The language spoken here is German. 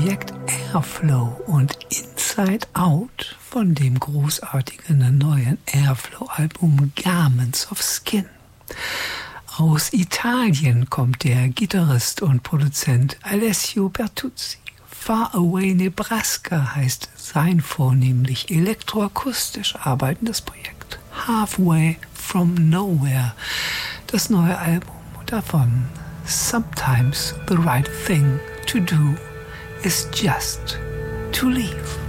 Projekt Airflow und Inside Out von dem großartigen neuen Airflow-Album Garments of Skin. Aus Italien kommt der Gitarrist und Produzent Alessio Bertuzzi. Far Away Nebraska heißt sein vornehmlich elektroakustisch arbeitendes Projekt. Halfway from Nowhere, das neue Album davon. Sometimes the right thing to do is just to leave.